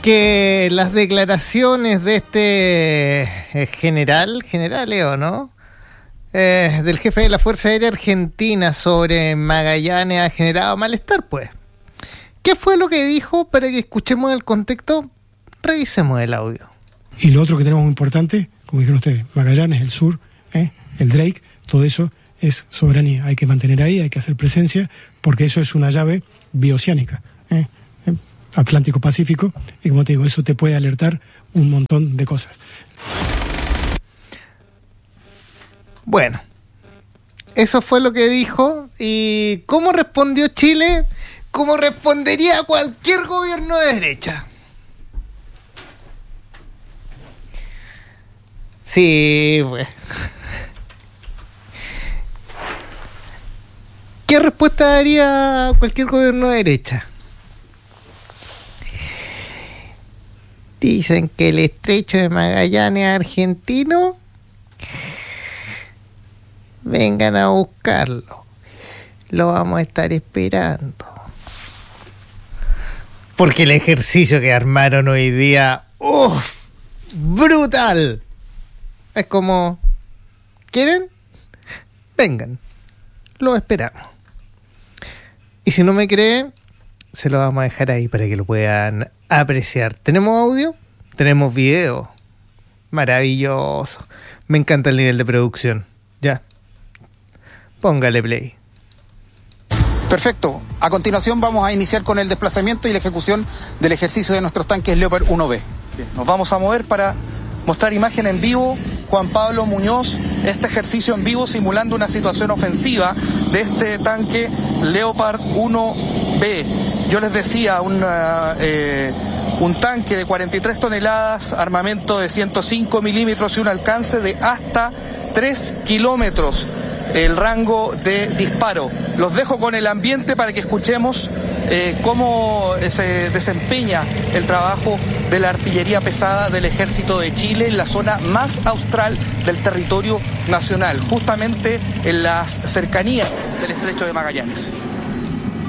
que las declaraciones de este general Leo, ¿no? Del jefe de la Fuerza Aérea Argentina sobre Magallanes ha generado malestar, pues. ¿Qué fue lo que dijo? Para que escuchemos el contexto, revisemos el audio. Y lo otro que tenemos muy importante, como dijeron ustedes, Magallanes, el sur, el Drake, todo eso es soberanía. Hay que mantener ahí, hay que hacer presencia, porque eso es una llave bioceánica, Atlántico-Pacífico, y como te digo, eso te puede alertar un montón de cosas. Bueno, eso fue lo que dijo. ¿Y cómo respondió Chile? Como respondería cualquier gobierno de derecha. Sí, pues. ¿Qué respuesta daría cualquier gobierno de derecha? Dicen que el estrecho de Magallanes es argentino. Vengan a buscarlo. Lo vamos a estar esperando. Porque el ejercicio que armaron hoy día, ¡uf! ¡Brutal! Es como, ¿quieren? Vengan, lo esperamos. Y si no me creen, se lo vamos a dejar ahí para que lo puedan apreciar. ¿Tenemos audio? Tenemos video. Maravilloso. Me encanta el nivel de producción. Ya. Póngale play. Perfecto. A continuación vamos a iniciar con el desplazamiento y la ejecución del ejercicio de nuestros tanques Leopard 1B. Bien, nos vamos a mover para mostrar imagen en vivo. Juan Pablo Muñoz, este ejercicio en vivo simulando una situación ofensiva de este tanque Leopard 1B. Yo les decía, un tanque de 43 toneladas, armamento de 105 milímetros y un alcance de hasta 3 kilómetros. El rango de disparo. Los dejo con el ambiente para que escuchemos cómo se desempeña el trabajo de la artillería pesada del Ejército de Chile en la zona más austral del territorio nacional, justamente en las cercanías del Estrecho de Magallanes.